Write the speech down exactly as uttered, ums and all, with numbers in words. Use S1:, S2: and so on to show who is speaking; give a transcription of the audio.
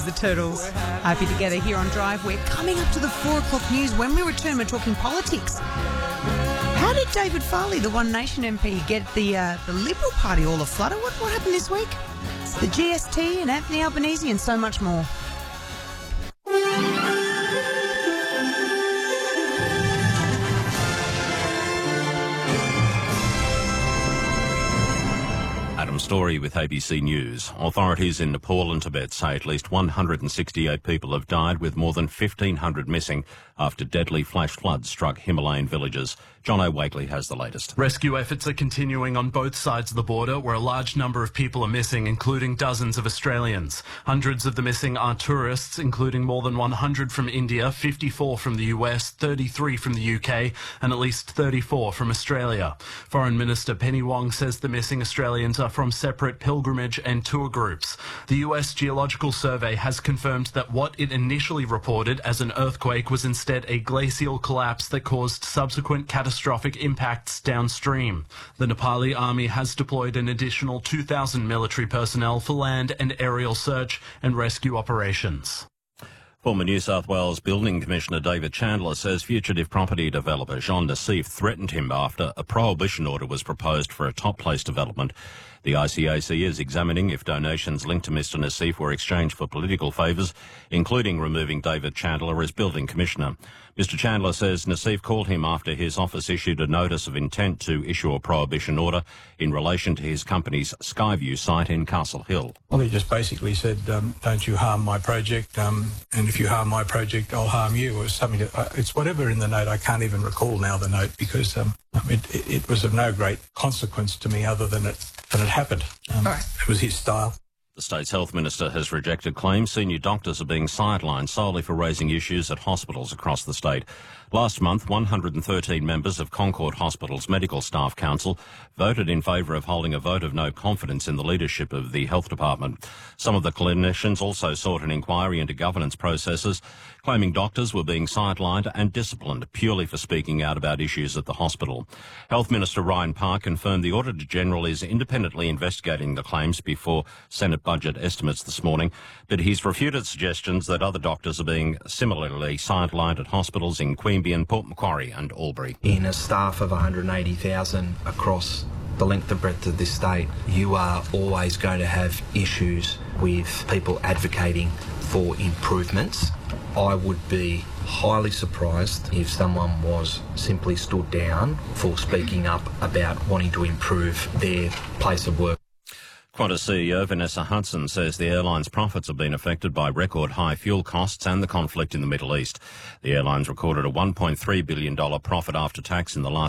S1: The Turtles, happy together here on Drive. We're coming up to the four o'clock news. When we return, we're talking politics. How did David Farley, the One Nation M P, get the uh, the Liberal Party all aflutter? What, what happened this week? The G S T and Anthony Albanese and so much more.
S2: Adam Story with A B C News. Authorities in Nepal and Tibet say at least one hundred sixty-eight people have died, with more than fifteen hundred missing after deadly flash floods struck Himalayan villages. John O'Wakely has the latest.
S3: Rescue efforts are continuing on both sides of the border, where a large number of people are missing, including dozens of Australians. Hundreds of the missing are tourists, including more than one hundred from India, fifty-four from the U S, thirty-three from the U K, and at least thirty-four from Australia. Foreign Minister Penny Wong says the missing Australians are from separate pilgrimage and tour groups. The U S Geological Survey has confirmed that what it initially reported as an earthquake was instead a glacial collapse that caused subsequent catastrophic impacts downstream. The Nepali army has deployed an additional two thousand military personnel for land and aerial search and rescue operations.
S2: Former New South Wales Building Commissioner David Chandler says fugitive property developer Jean Nassif threatened him after a prohibition order was proposed for a top place development. The I C A C is examining if donations linked to Mr Nassif were exchanged for political favours, including removing David Chandler as Building Commissioner. Mr Chandler says Nassif called him after his office issued a notice of intent to issue a prohibition order in relation to his company's Skyview site in Castle Hill.
S4: Well, he just basically said, um, don't you harm my project, um, and if you harm my project, I'll harm you, or something. That, uh, it's whatever in the note. I can't even recall now the note because um, it, it, it was of no great consequence to me other than it, than it happened. Um,
S1: All right.
S4: It was his style.
S2: The state's health minister has rejected claims senior doctors are being sidelined solely for raising issues at hospitals across the state. Last month, one hundred thirteen members of Concord Hospital's Medical Staff Council voted in favour of holding a vote of no confidence in the leadership of the health department. Some of the clinicians also sought an inquiry into governance processes, claiming doctors were being sidelined and disciplined purely for speaking out about issues at the hospital. Health Minister Ryan Park confirmed the Auditor General is independently investigating the claims before Senate budget estimates this morning, but he's refuted suggestions that other doctors are being similarly sidelined at hospitals in Queanbeyan, Port Macquarie and Albury.
S5: In a staff of one hundred eighty thousand across the length and breadth of this state, you are always going to have issues with people advocating for improvements. I would be highly surprised if someone was simply stood down for speaking up about wanting to improve their place of work.
S2: Qantas C E O Vanessa Hudson says the airline's profits have been affected by record high fuel costs and the conflict in the Middle East. The airlines recorded a one point three billion dollars profit after tax in the last